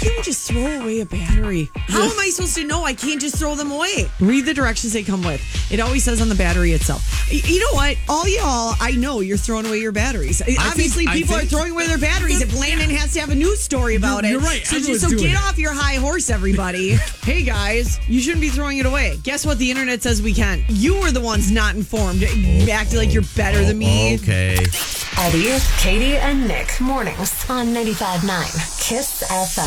can't just throw away a battery? How am I supposed to know I can't just throw them away? Read the directions they come with. It always says on the battery itself. You know what? All y'all, I know you're throwing away your batteries. Obviously, people are throwing away their batteries. If Landon has to have a news story about it. You're right. So get off your high horse, everybody. Hey, guys, you shouldn't be throwing it away. Guess what? The internet says we can. You were the ones not informed. Acting like you're better than me. Okay. Eddie, Katie, and Nick. Mornings on 95.9 KISS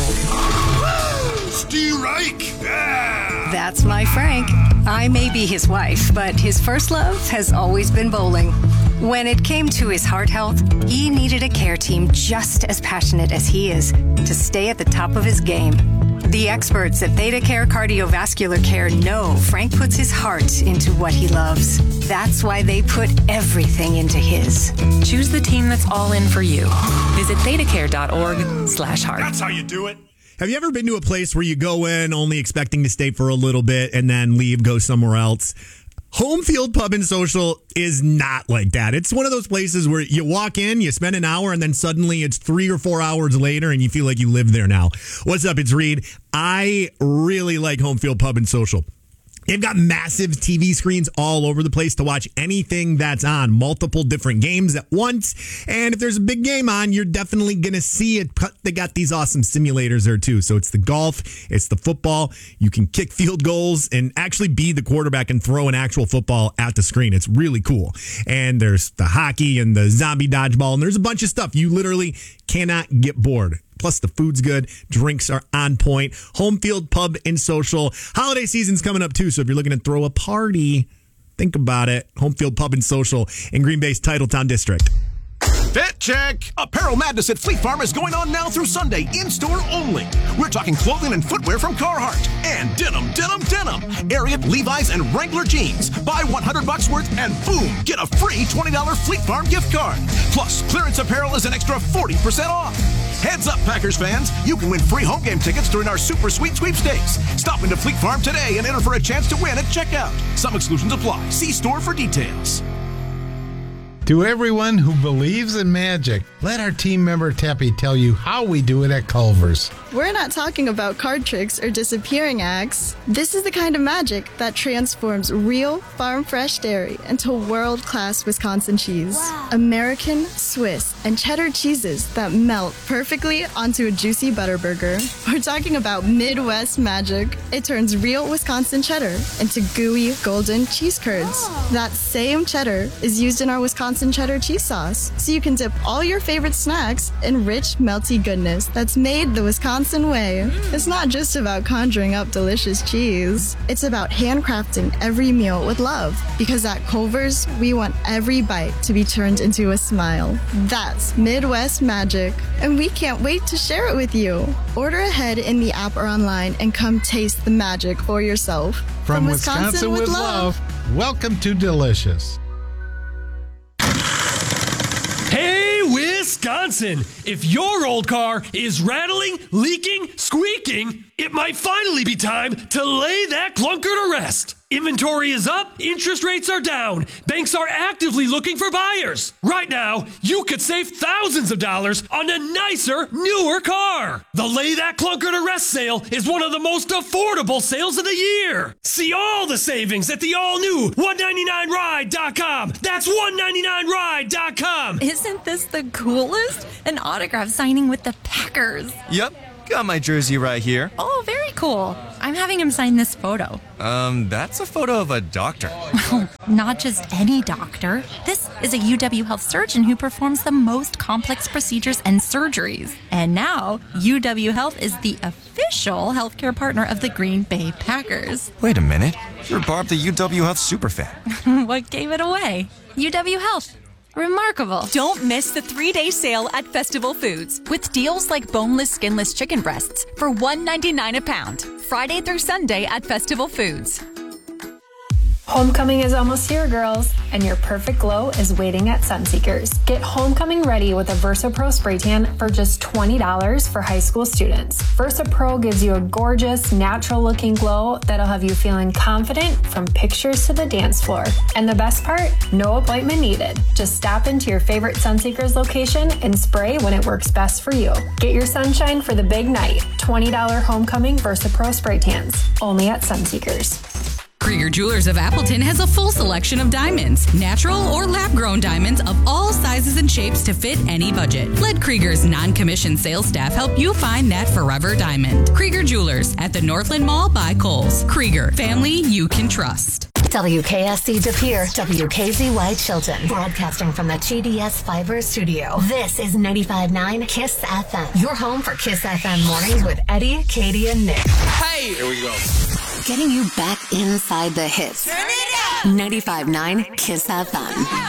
FM. Steve Reich. Yeah. That's my Frank. I may be his wife, but his first love has always been bowling. When it came to his heart health, he needed a care team just as passionate as he is to stay at the top of his game. The experts at ThedaCare Cardiovascular Care know Frank puts his heart into what he loves. That's why they put everything into his. Choose the team that's all in for you. Visit ThedaCare.org/heart. That's how you do it. Have you ever been to a place where you go in only expecting to stay for a little bit and then leave, go somewhere else? Home Field Pub and Social is not like that. It's one of those places where you walk in, you spend an hour, and then suddenly it's 3 or 4 hours later and you feel like you live there now. What's up? It's Reed. I really like Home Field Pub and Social. They've got massive TV screens all over the place to watch anything that's on, multiple different games at once. And if there's a big game on, you're definitely going to see it. They got these awesome simulators there too. So it's the golf, it's the football. You can kick field goals and actually be the quarterback and throw an actual football at the screen. It's really cool. And there's the hockey and the zombie dodgeball, and there's a bunch of stuff. You literally cannot get bored. Plus, the food's good. Drinks are on point. Home Field Pub and Social. Holiday season's coming up, too. So if you're looking to throw a party, think about it. Home Field Pub and Social in Green Bay's Titletown District. Fit check. Apparel Madness at Fleet Farm is going on now through Sunday, in-store only. We're talking clothing and footwear from Carhartt and denim, Ariat, Levi's, and Wrangler jeans. Buy $100 worth and boom, get a free $20 Fleet Farm gift card. Plus, clearance apparel is an extra 40% off. Heads up, Packers fans. You can win free home game tickets during our Super Sweet Sweepstakes. Stop into Fleet Farm today and enter for a chance to win at checkout. Some exclusions apply. See store for details. To everyone who believes in magic, let our team member Teppy tell you how we do it at Culver's. We're not talking about card tricks or disappearing acts. This is the kind of magic that transforms real farm-fresh dairy into world-class Wisconsin cheese. Wow. American, Swiss, and cheddar cheeses that melt perfectly onto a juicy butter burger. We're talking about Midwest magic. It turns real Wisconsin cheddar into gooey, golden cheese curds. Oh. That same cheddar is used in our Wisconsin cheddar cheese sauce, so you can dip all your favorite snacks in rich, melty goodness that's made the Wisconsin way. It's not just about conjuring up delicious cheese. It's about handcrafting every meal with love, because at Culver's, we want every bite to be turned into a smile. That's Midwest magic, and we can't wait to share it with you. Order ahead in the app or online and come taste the magic for yourself. From Wisconsin with love, welcome to Delicious. Hey, Wisconsin! If your old car is rattling, leaking, squeaking, it might finally be time to lay that clunker to rest. Inventory is up, interest rates are down, banks are actively looking for buyers. Right now, you could save thousands of dollars on a nicer, newer car. The Lay That Clunker to Rest sale is one of the most affordable sales of the year. See all the savings at the all-new 199ride.com. That's 199ride.com. Isn't this the coolest? An autograph signing with the Packers. Yep. Got my jersey right here. Oh, very cool. I'm having him sign this photo. That's a photo of a doctor. Well, not just any doctor. This is a UW Health surgeon who performs the most complex procedures and surgeries. And now, UW Health is the official healthcare partner of the Green Bay Packers. Wait a minute. You're Barb, the UW Health superfan. What gave it away? UW Health. Remarkable. Don't miss the 3-day sale at Festival Foods with deals like boneless, skinless chicken breasts for $1.99 a pound. Friday through Sunday at Festival Foods. Homecoming is almost here, girls, and your perfect glow is waiting at Sunseekers. Get homecoming ready with a VersaPro spray tan for just $20 for high school students. VersaPro gives you a gorgeous, natural-looking glow that'll have you feeling confident from pictures to the dance floor. And the best part? No appointment needed. Just stop into your favorite Sunseekers location and spray when it works best for you. Get your sunshine for the big night. $20 homecoming VersaPro spray tans. Only at Sunseekers. Krieger Jewelers of Appleton has a full selection of diamonds, natural or lab-grown diamonds of all sizes and shapes to fit any budget. Let Krieger's non-commissioned sales staff help you find that forever diamond. Krieger Jewelers at the Northland Mall by Kohl's. Krieger, family you can trust. WKSC De Pere, WKZY Chilton. Broadcasting from the TDS Fiber Studio. This is 95.9 KISS FM. Your home for KISS FM mornings with Eddie, Katie, and Nick. Hey! Here we go. Getting you back inside the hits. Turn it up! 95.9 KISS FM.